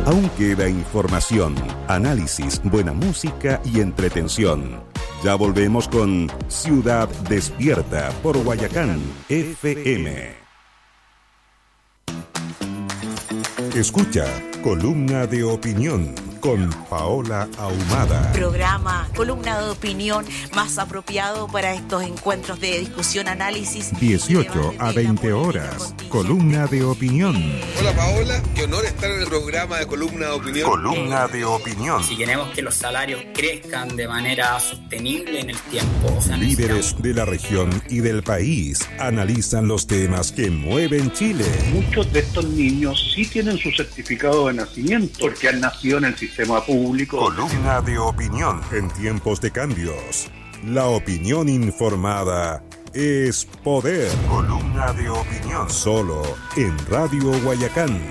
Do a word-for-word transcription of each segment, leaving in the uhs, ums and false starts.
Aún queda información, análisis, buena música y entretención. Ya volvemos con Ciudad Despierta por Guayacán F M. Escucha Columna de Opinión con Paola Ahumada. Programa, columna de opinión más apropiado para estos encuentros de discusión, análisis. dieciocho a veinte horas. Columna de Opinión. Hola Paola, qué honor estar en el programa de Columna de Opinión. Columna de Opinión. Si queremos que los salarios crezcan de manera sostenible en el tiempo. O sea, Líderes de la región y del país analizan los temas que mueven Chile. Muchos de estos niños sí tienen su certificado de nacimiento porque han nacido en el sistema público. Columna de Opinión. En tiempos de cambios, la opinión informada es poder. Columna de Opinión. Solo en Radio Guayacán.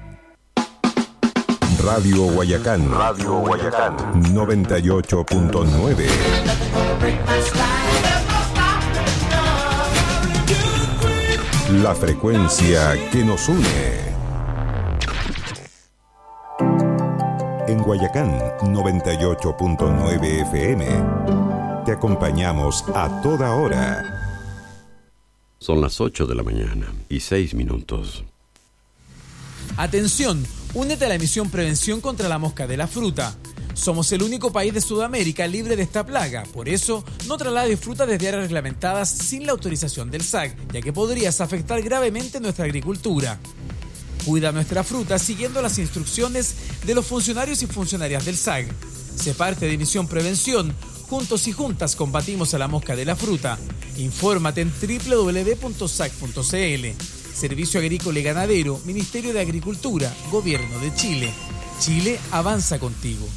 Radio Guayacán. Radio Guayacán. noventa y ocho punto nueve. La frecuencia que nos une. En Guayacán, noventa y ocho punto nueve F M. Te acompañamos a toda hora. Son las ocho de la mañana y seis minutos. Atención, únete a la misión Prevención contra la Mosca de la Fruta. Somos el único país de Sudamérica libre de esta plaga. Por eso, no traslades fruta desde áreas reglamentadas sin la autorización del S A C, ya que podrías afectar gravemente nuestra agricultura. Cuida nuestra fruta siguiendo las instrucciones de los funcionarios y funcionarias del S A C. Sé parte de Misión Prevención. Juntos y juntas combatimos a la mosca de la fruta. Infórmate en doble u doble u doble u punto sac punto c l. Servicio Agrícola y Ganadero, Ministerio de Agricultura, Gobierno de Chile. Chile avanza contigo.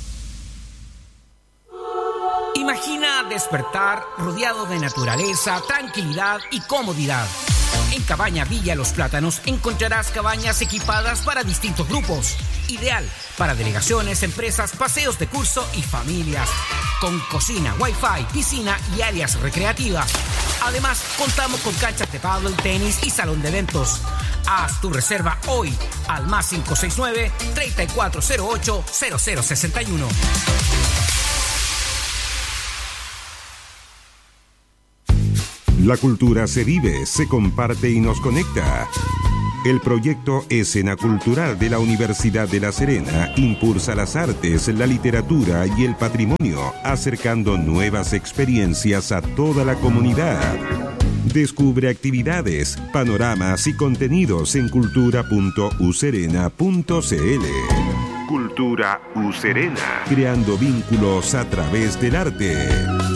Imagina despertar rodeado de naturaleza, tranquilidad y comodidad. En Cabaña Villa Los Plátanos encontrarás cabañas equipadas para distintos grupos. Ideal para delegaciones, empresas, paseos de curso y familias. Con cocina, wifi, piscina y áreas recreativas. Además, contamos con canchas de pádel, tenis y salón de eventos. Haz tu reserva hoy al más cinco seis nueve, tres cuatro cero ocho, cero cero seis uno. La cultura se vive, se comparte y nos conecta. El proyecto Escena Cultural de la Universidad de La Serena impulsa las artes, la literatura y el patrimonio, acercando nuevas experiencias a toda la comunidad. Descubre actividades, panoramas y contenidos en cultura punto u serena punto c l. Cultura U Serena, creando vínculos a través del arte.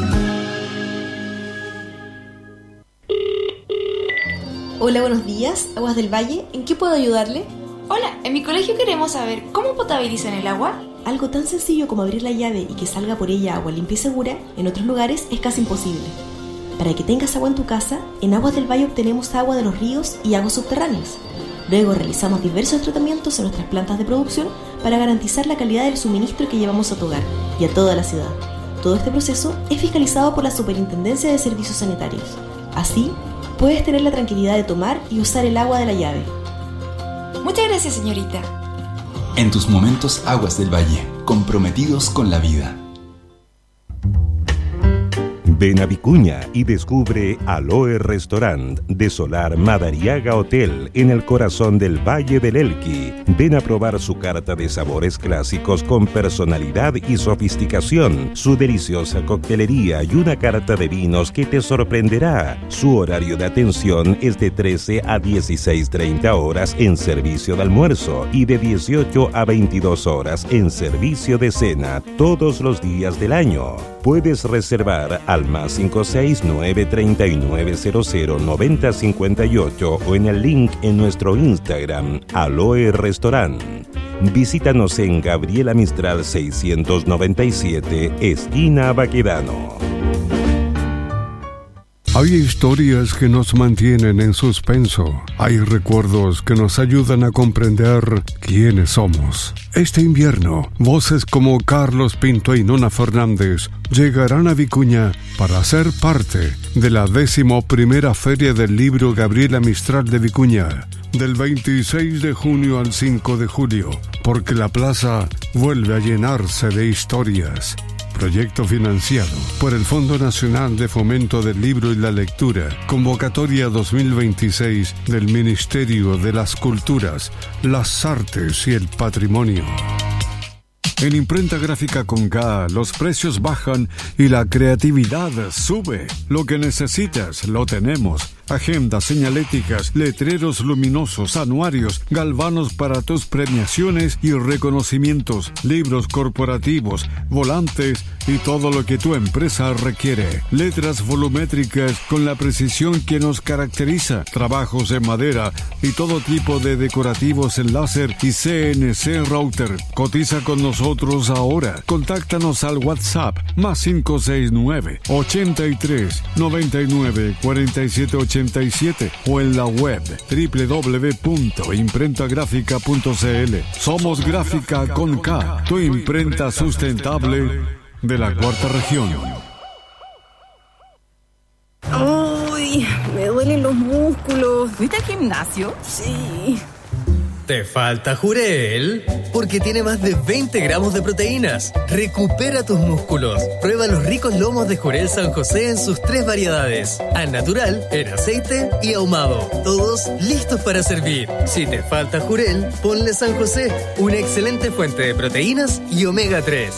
Hola, buenos días, Aguas del Valle, ¿en qué puedo ayudarle? Hola, en mi colegio queremos saber cómo potabilizan el agua. Algo tan sencillo como abrir la llave y que salga por ella agua limpia y segura, en otros lugares es casi imposible. Para que tengas agua en tu casa, en Aguas del Valle obtenemos agua de los ríos y aguas subterráneas. Luego realizamos diversos tratamientos en nuestras plantas de producción para garantizar la calidad del suministro que llevamos a tu hogar y a toda la ciudad. Todo este proceso es fiscalizado por la Superintendencia de Servicios Sanitarios. Así, puedes tener la tranquilidad de tomar y usar el agua de la llave. Muchas gracias, señorita. En tus momentos, Aguas del Valle, comprometidos con la vida. Ven a Vicuña y descubre Aloe Restaurant de Solar Madariaga Hotel en el corazón del Valle del Elqui. Ven a probar su carta de sabores clásicos con personalidad y sofisticación, su deliciosa coctelería y una carta de vinos que te sorprenderá. Su horario de atención es de trece a dieciséis treinta horas en servicio de almuerzo y de dieciocho a veintidós horas en servicio de cena todos los días del año. Puedes reservar al más cinco seis nueve tres nueve cero cero nueve cero cinco ocho o en el link en nuestro Instagram, Aloe Restaurant. Visítanos en Gabriela Mistral seiscientos noventa y siete, esquina Baquedano. Hay historias que nos mantienen en suspenso. Hay recuerdos que nos ayudan a comprender quiénes somos. Este invierno, voces como Carlos Pinto y Nona Fernández llegarán a Vicuña para ser parte de la décimo primera Feria del Libro Gabriela Mistral de Vicuña, del veintiséis de junio al cinco de julio, porque la plaza vuelve a llenarse de historias. Proyecto financiado por el Fondo Nacional de Fomento del Libro y la Lectura. Convocatoria dos mil veintiséis del Ministerio de las Culturas, las Artes y el Patrimonio. En Imprenta Gráfica con K, los precios bajan y la creatividad sube. Lo que necesitas, lo tenemos. Agendas, señaléticas, letreros luminosos, anuarios, galvanos para tus premiaciones y reconocimientos, libros corporativos, volantes y todo lo que tu empresa requiere. Letras volumétricas con la precisión que nos caracteriza, trabajos en madera y todo tipo de decorativos en láser y C N C router. Cotiza con nosotros ahora. Contáctanos al WhatsApp más cinco seis nueve, ochenta y tres, noventa y nueve, cuarenta y siete ochenta y siete o en la web doble u doble u doble u punto imprenta gráfica punto c l. Somos Gráfica con K, tu imprenta sustentable de la cuarta región. Uy, me duelen los músculos. ¿Fuiste al gimnasio? Sí. ¿Te falta Jurel? Porque tiene más de veinte gramos de proteínas. Recupera tus músculos. Prueba los ricos lomos de Jurel San José en sus tres variedades: al natural, en aceite y ahumado. Todos listos para servir. Si te falta Jurel, ponle San José, una excelente fuente de proteínas y omega tres.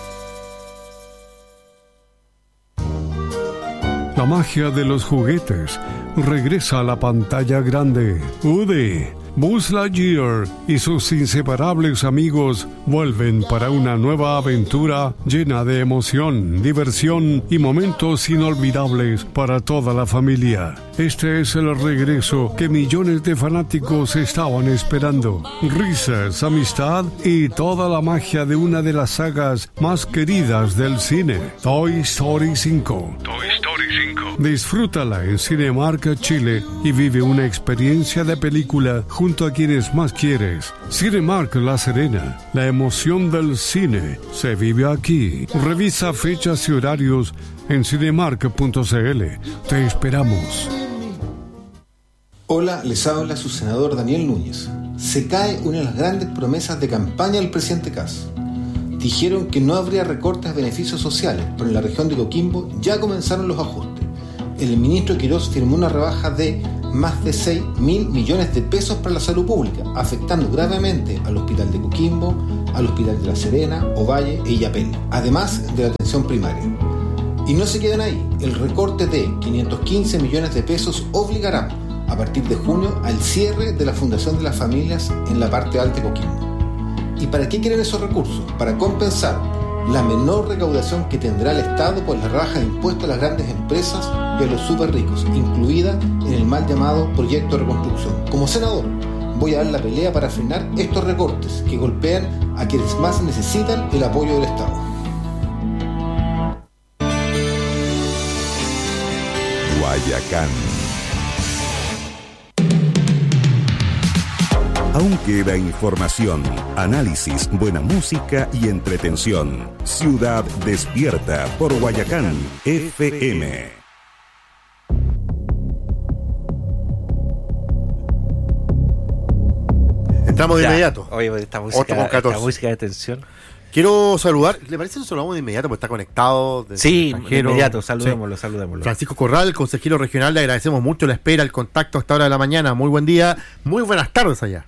La magia de los juguetes regresa a la pantalla grande. Woody, Buzz Lightyear y sus inseparables amigos vuelven para una nueva aventura llena de emoción, diversión y momentos inolvidables para toda la familia. Este es el regreso que millones de fanáticos estaban esperando. Risas, amistad y toda la magia de una de las sagas más queridas del cine, Toy Story cinco. Toy Story cinco. Disfrútala en Cinemark Chile y vive una experiencia de película junto a quienes más quieres. Cinemark La Serena, la emoción del cine se vive aquí. Revisa fechas y horarios en cinemark punto c l. Te esperamos. Hola, les habla su senador Daniel Núñez. Se cae una de las grandes promesas de campaña del presidente Kast. Dijeron que no habría recortes de beneficios sociales, pero en la región de Coquimbo ya comenzaron los ajustes. El ministro Quirós firmó una rebaja de más de seis mil millones de pesos para la salud pública, afectando gravemente al Hospital de Coquimbo, al Hospital de La Serena, Ovalle e Illapel, además de la atención primaria. Y no se quedan ahí, el recorte de quinientos quince millones de pesos obligará, a partir de junio, al cierre de la Fundación de las Familias en la parte alta de Coquimbo. ¿Y para qué quieren esos recursos? Para compensar la menor recaudación que tendrá el Estado por la rebaja de impuestos a las grandes empresas y a los súper ricos, incluida en el mal llamado proyecto de reconstrucción. Como senador, voy a dar la pelea para frenar estos recortes que golpean a quienes más necesitan el apoyo del Estado. Guayacán. Aún queda información, análisis, buena música y entretención. Ciudad Despierta por Guayacán F M. Entramos de ya, inmediato. Oye, esta música, esta música de tensión. Quiero saludar, ¿le parece que nos saludamos de inmediato porque está conectado? Sí, de inmediato, saludémoslo, sí. saludémoslo. Francisco Corral, consejero regional, le agradecemos mucho la espera, el contacto a esta hora de la mañana. Muy buen día, muy buenas tardes allá.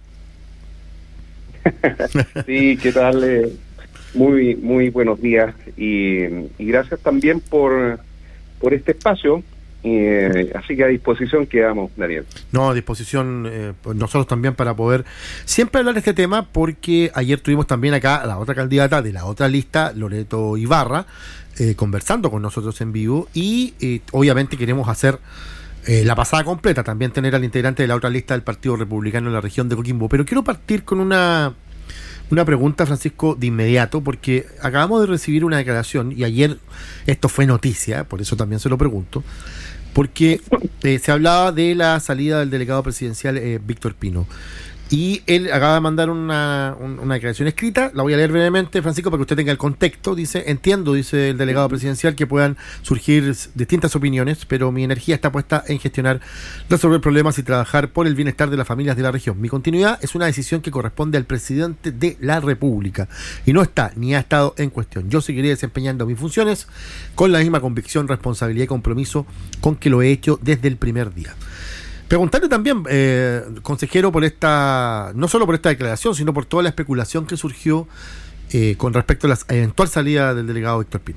Sí, ¿qué tal? Muy muy buenos días y, y gracias también por, por este espacio. Eh, así que a disposición quedamos, Daniel. No, a disposición eh, nosotros también para poder siempre hablar de este tema, porque ayer tuvimos también acá a la otra candidata de la otra lista, Loreto Ibarra, eh, conversando con nosotros en vivo y eh, obviamente queremos hacer Eh, la pasada completa, también tener al integrante de la otra lista del Partido Republicano en la región de Coquimbo. Pero quiero partir con una una pregunta, Francisco, de inmediato, porque acabamos de recibir una declaración, y ayer esto fue noticia, por eso también se lo pregunto, porque eh, se hablaba de la salida del delegado presidencial eh, Víctor Pino. Y él acaba de mandar una, un, una declaración escrita, la voy a leer brevemente, Francisco, para que usted tenga el contexto. Dice: entiendo, dice el delegado presidencial, que puedan surgir distintas opiniones, pero mi energía está puesta en gestionar, resolver problemas y trabajar por el bienestar de las familias de la región. Mi continuidad es una decisión que corresponde al presidente de la República y no está ni ha estado en cuestión. Yo seguiré desempeñando mis funciones con la misma convicción, responsabilidad y compromiso con que lo he hecho desde el primer día. Preguntarle también, eh, consejero, por esta, no solo por esta declaración, sino por toda la especulación que surgió eh, con respecto a la eventual salida del delegado Víctor Pino.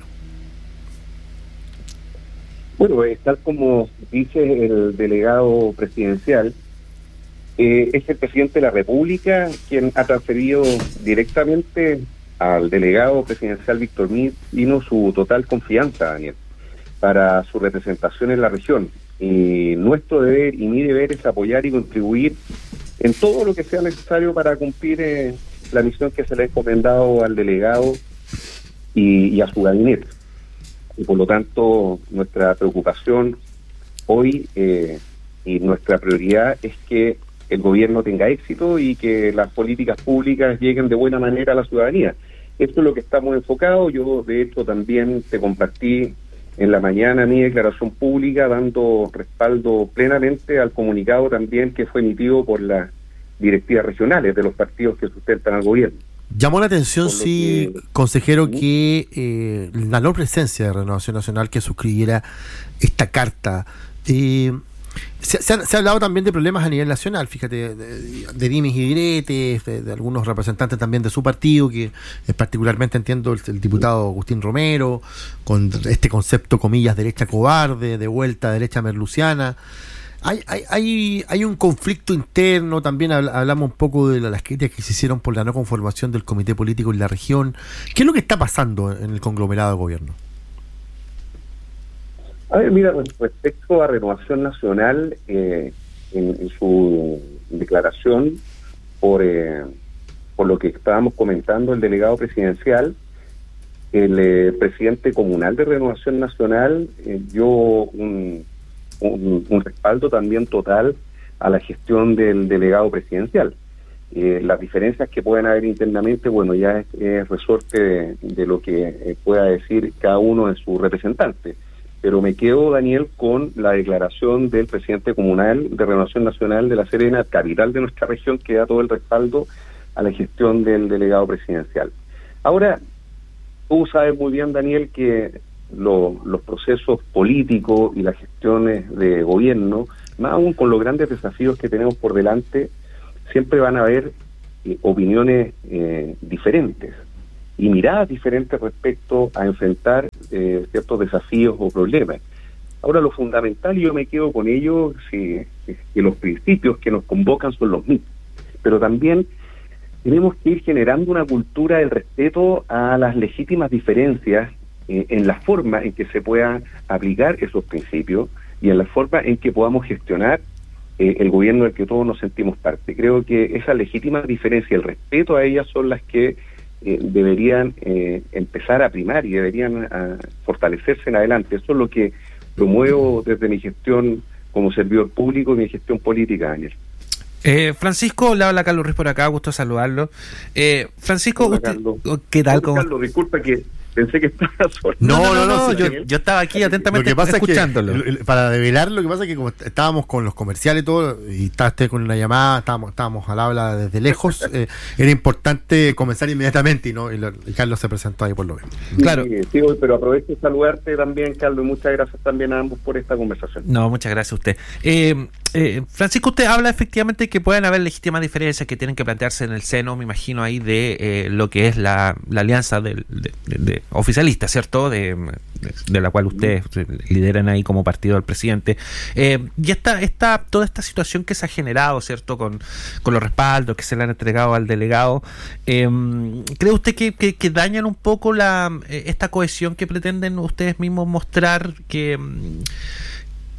Bueno, eh, tal como dice el delegado presidencial, eh, es el presidente de la República quien ha transferido directamente al delegado presidencial Víctor Pino su total confianza, Daniel, para su representación en la región. Y nuestro deber y mi deber es apoyar y contribuir en todo lo que sea necesario para cumplir eh, la misión que se le ha encomendado al delegado y, y a su gabinete. Y por lo tanto, nuestra preocupación hoy eh, y nuestra prioridad es que el gobierno tenga éxito y que las políticas públicas lleguen de buena manera a la ciudadanía. Esto es lo que estamos enfocados. Yo, de hecho, también te compartí en la mañana mi declaración pública, dando respaldo plenamente al comunicado también que fue emitido por las directivas regionales de los partidos que sustentan al gobierno. Llamó la atención, sí, que, consejero, que eh, la no presencia de Renovación Nacional que suscribiera esta carta. Eh, se, se, ha, se ha hablado también de problemas a nivel nacional, fíjate, de, de dimes y diretes, de, de algunos representantes también de su partido, que eh, particularmente entiendo el, el diputado Agustín Romero, con este concepto, comillas, derecha cobarde, de vuelta derecha merluciana. Hay, hay, hay, hay un conflicto interno, también hablamos un poco de las críticas que se hicieron por la no conformación del comité político en la región. ¿Qué es lo que está pasando en el conglomerado de gobierno? A ver, mira, respecto a Renovación Nacional, eh, en, en su declaración, por, eh, por lo que estábamos comentando, el delegado presidencial, el eh, presidente comunal de Renovación Nacional eh, dio un, un, un respaldo también total a la gestión del delegado presidencial. Eh, las diferencias que pueden haber internamente, bueno, ya es, es resorte de, de lo que eh, pueda decir cada uno de sus representantes. Pero me quedo, Daniel, con la declaración del presidente comunal de Renovación Nacional de La Serena, capital de nuestra región, que da todo el respaldo a la gestión del delegado presidencial. Ahora, tú sabes muy bien, Daniel, que lo, los procesos políticos y las gestiones de gobierno, más aún con los grandes desafíos que tenemos por delante, siempre van a haber eh, opiniones eh, diferentes y miradas diferentes respecto a enfrentar eh, ciertos desafíos o problemas. Ahora, lo fundamental, y yo me quedo con ello, si, es que los principios que nos convocan son los mismos, pero también tenemos que ir generando una cultura del respeto a las legítimas diferencias eh, en la forma en que se puedan aplicar esos principios y en la forma en que podamos gestionar eh, el gobierno del que todos nos sentimos parte. Creo que esa legítima diferencia, el respeto a ellas, son las que Eh, deberían eh, empezar a primar y deberían a fortalecerse en adelante. Eso es lo que promuevo desde mi gestión como servidor público y mi gestión política, Daniel. Eh, Francisco, le habla Carlos Ruiz por acá, gusto saludarlo. Eh, Francisco, Hola, usted, Carlos. ¿qué tal? Hola, Carlos, disculpa que pensé que estaba solo. No, no, no, no, no yo, yo estaba aquí atentamente lo que pasa escuchándolo. Es que, para develar, lo que pasa es que como estábamos con los comerciales y todo, y estábamos con una llamada, estábamos, estábamos al habla desde lejos, eh, era importante comenzar inmediatamente y no y, lo, y Carlos se presentó ahí por lo menos. Claro. Sí, sí, pero aprovecho de saludarte también, Carlos, y muchas gracias también a ambos por esta conversación. No, muchas gracias a usted. Eh, eh, Francisco, usted habla efectivamente que pueden haber legítimas diferencias que tienen que plantearse en el seno, me imagino, ahí de eh, lo que es la, la alianza de, de, de, de oficialista, ¿cierto? De, de, de la cual ustedes lideran ahí como partido del presidente. Eh, y esta, esta, toda esta situación que se ha generado, ¿cierto? Con, con los respaldos que se le han entregado al delegado, eh, ¿cree usted que, que, que dañan un poco la esta cohesión que pretenden ustedes mismos mostrar, que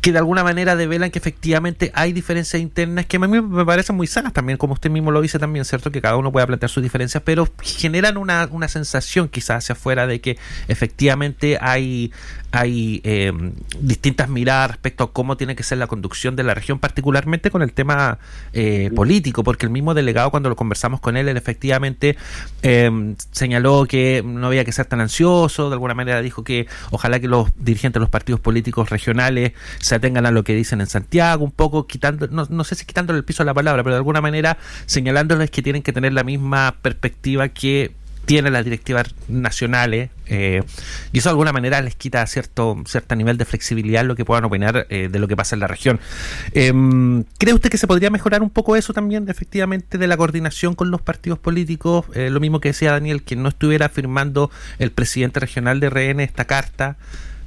que de alguna manera develan que efectivamente hay diferencias internas que a mí me parecen muy sanas también, como usted mismo lo dice también, ¿cierto? Que cada uno pueda plantear sus diferencias, pero generan una, una sensación quizás hacia afuera de que efectivamente hay, hay eh, distintas miradas respecto a cómo tiene que ser la conducción de la región, particularmente con el tema eh, político, porque el mismo delegado, cuando lo conversamos con él, él efectivamente eh, señaló que no había que ser tan ansioso, de alguna manera dijo que ojalá que los dirigentes de los partidos políticos regionales se atengan a lo que dicen en Santiago, un poco quitando, no, no sé si quitándole el piso a la palabra, pero de alguna manera señalándoles que tienen que tener la misma perspectiva que tienen las directivas nacionales, eh, y eso de alguna manera les quita cierto cierto nivel de flexibilidad en lo que puedan opinar eh, de lo que pasa en la región. Eh, ¿Cree usted que se podría mejorar un poco eso también, efectivamente, de la coordinación con los partidos políticos? Eh, lo mismo que decía Daniel, que no estuviera firmando el presidente regional de R N esta carta.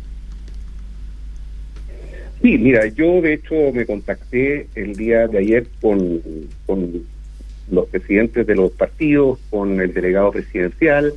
Sí, mira, yo de hecho me contacté el día de ayer con, con los presidentes de los partidos, con el delegado presidencial,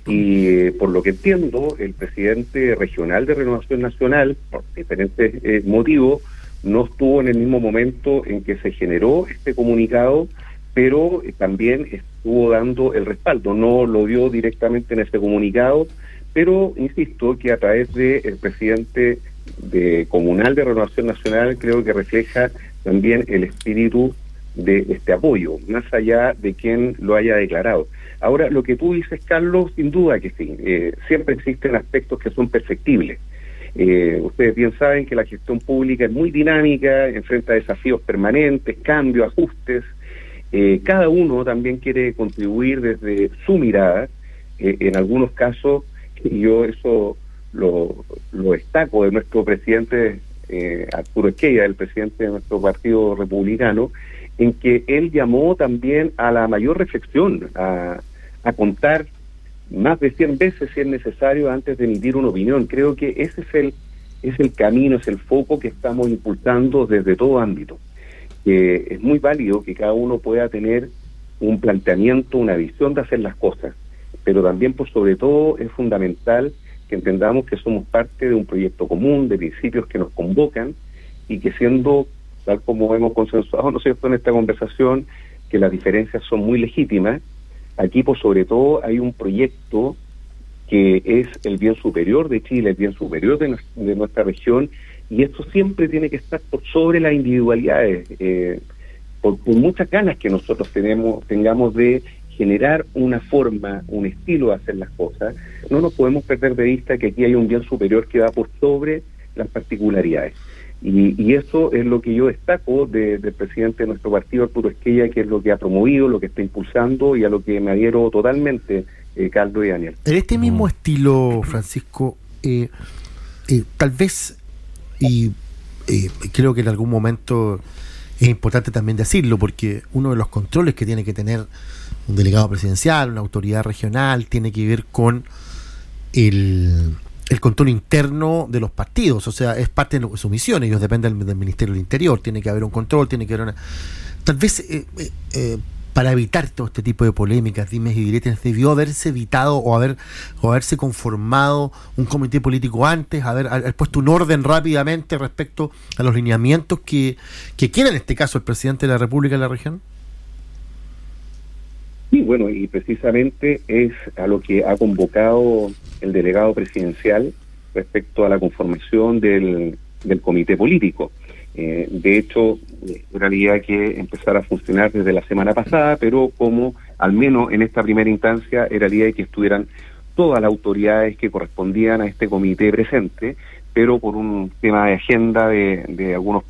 y eh, por lo que entiendo, el presidente regional de Renovación Nacional, por diferentes eh, motivos, no estuvo en el mismo momento en que se generó este comunicado, pero eh, también estuvo dando el respaldo, no lo dio directamente en ese comunicado, pero insisto que a través del presidente de comunal de Renovación Nacional creo que refleja también el espíritu de este apoyo, más allá de quien lo haya declarado. Ahora, lo que tú dices, Carlos, sin duda que sí, eh, siempre existen aspectos que son perfectibles. Eh, ustedes bien saben que la gestión pública es muy dinámica, enfrenta desafíos permanentes, cambios, ajustes. Eh, cada uno también quiere contribuir desde su mirada. Eh, en algunos casos, y yo eso lo, lo destaco de nuestro presidente eh, Arturo Esquella, el presidente de nuestro partido republicano, en que él llamó también a la mayor reflexión, a, a contar más de cien veces si es necesario antes de emitir una opinión. Creo que ese es el es el camino, es el foco que estamos impulsando desde todo ámbito. Que es muy válido que cada uno pueda tener un planteamiento, una visión de hacer las cosas, pero también por sobre todo es fundamental que entendamos que somos parte de un proyecto común, de principios que nos convocan, y que siendo, tal como hemos consensuado, ¿no es cierto?, en esta conversación, que las diferencias son muy legítimas, aquí por sobre todo hay un proyecto que es el bien superior de Chile, el bien superior de, de nuestra región, y esto siempre tiene que estar por sobre las individualidades, eh, por, por muchas ganas que nosotros tenemos tengamos de generar una forma, un estilo de hacer las cosas. No nos podemos perder de vista que aquí hay un bien superior que va por sobre las particularidades. Y, y eso es lo que yo destaco de, del presidente de nuestro partido, Arturo Esquella, que es lo que ha promovido, lo que está impulsando y a lo que me adhiero totalmente, eh, Carlos y Daniel. En este mismo mm. estilo, Francisco, eh, eh, tal vez, y eh, creo que en algún momento es importante también decirlo, porque uno de los controles que tiene que tener un delegado presidencial, una autoridad regional, tiene que ver con el... el control interno de los partidos, o sea, es parte de su misión, ellos dependen del, del Ministerio del Interior, tiene que haber un control, tiene que haber una... Tal vez eh, eh, eh, para evitar todo este tipo de polémicas, dimes y diretes, debió haberse evitado o haber o haberse conformado un comité político antes, haber, haber puesto un orden rápidamente respecto a los lineamientos que, que quiere en este caso el presidente de la República de la región. Sí, bueno, y precisamente es a lo que ha convocado el delegado presidencial respecto a la conformación del, del comité político. Eh, de hecho, era la idea que empezara a funcionar desde la semana pasada, pero como al menos en esta primera instancia era la idea de que estuvieran todas las autoridades que correspondían a este comité presente, pero por un tema de agenda de, de algunos